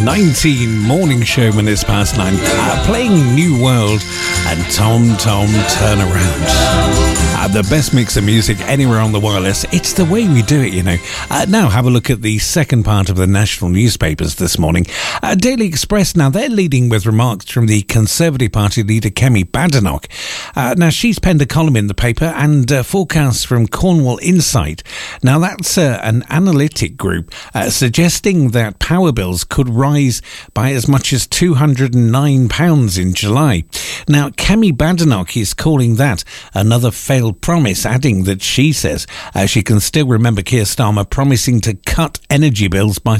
19 morning show when it's past 9. Playing New World and Tom Turn Around. The best mix of music anywhere on the wireless. It's the way we do it, you know. Now have a look at the second part of the national newspapers this morning. Daily Express, now they're leading with remarks from the Conservative Party leader Kemi Badenoch. Now she's penned a column in the paper and forecasts from Cornwall Insight. Now that's an analytic group suggesting that power bills could rise by as much as £209 in July. Now Kemi Badenoch is calling that another failed promise, adding that she says she can still remember Keir Starmer promising to cut energy bills by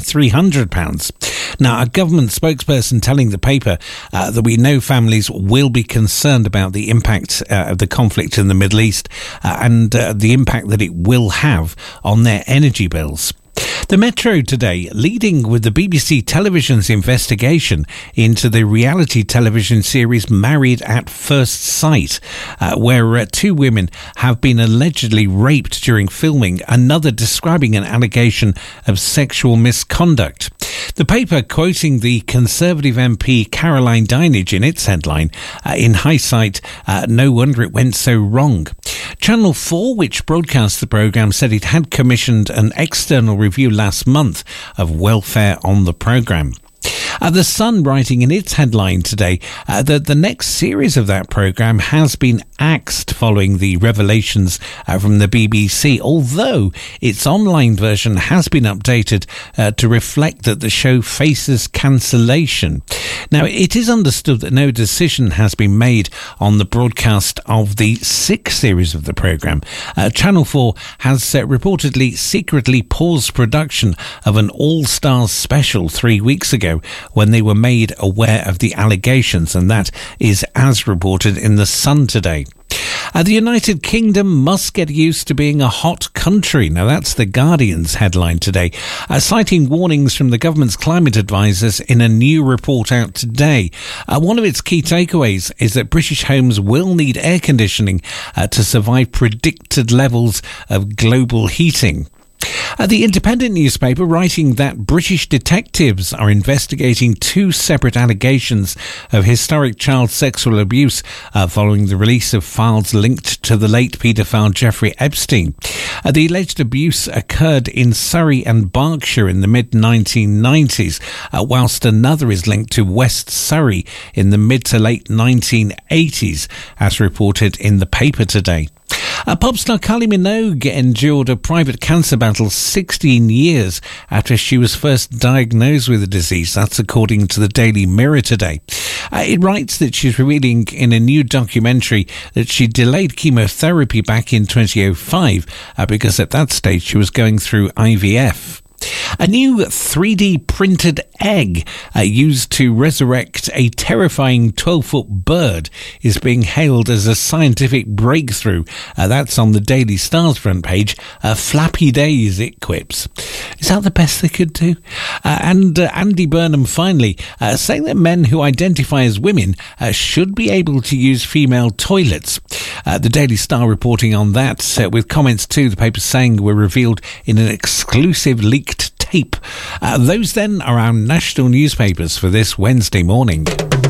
£300. Now, a government spokesperson telling the paper that we know families will be concerned about the impact of the conflict in the Middle East and the impact that it will have on their energy bills. The Metro today leading with the BBC Television's investigation into the reality television series Married at First Sight, where two women have been allegedly raped during filming, another describing an allegation of sexual misconduct. The paper quoting the Conservative MP Caroline Dinenage in its headline, in hindsight, no wonder it went so wrong. Channel 4, which broadcast the programme, said it had commissioned an external review last month of welfare on the programme. The Sun writing in its headline today that the next series of that programme has been axed following the revelations from the BBC, although its online version has been updated to reflect that the show faces cancellation. Now, it is understood that no decision has been made on the broadcast of the sixth series of the programme. Channel 4 has reportedly secretly paused production of an All-Stars special 3 weeks ago when they were made aware of the allegations, and that is as reported in The Sun today. The United Kingdom must get used to being a hot country. Now, that's the Guardian's headline today, citing warnings from the government's climate advisors in a new report out today. One of its key takeaways is that British homes will need air conditioning to survive predicted levels of global heating. The Independent newspaper writing that British detectives are investigating two separate allegations of historic child sexual abuse following the release of files linked to the late paedophile Jeffrey Epstein. The alleged abuse occurred in Surrey and Berkshire in the mid-1990s, whilst another is linked to West Surrey in the mid to late 1980s, as reported in the paper today. Pop star Kylie Minogue endured a private cancer battle 16 years after she was first diagnosed with the disease. That's according to the Daily Mirror today. It writes that she's revealing in a new documentary that she delayed chemotherapy back in 2005 because at that stage she was going through IVF. A new 3D printed egg used to resurrect a terrifying 12-foot bird is being hailed as a scientific breakthrough. That's on the Daily Star's front page. Flappy days, it quips. Is that the best they could do? And Andy Burnham finally saying that men who identify as women should be able to use female toilets. The Daily Star reporting on that with comments too, the paper saying were revealed in an exclusive leaked tape. Those then are our national newspapers for this Wednesday morning.